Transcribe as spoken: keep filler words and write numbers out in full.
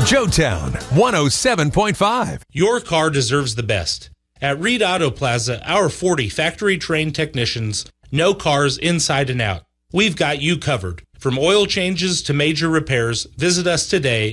Joetown one oh seven point five. Your car deserves the best. At Reed Auto Plaza, our forty factory-trained technicians know cars inside and out. We've got you covered. From oil changes to major repairs, visit us today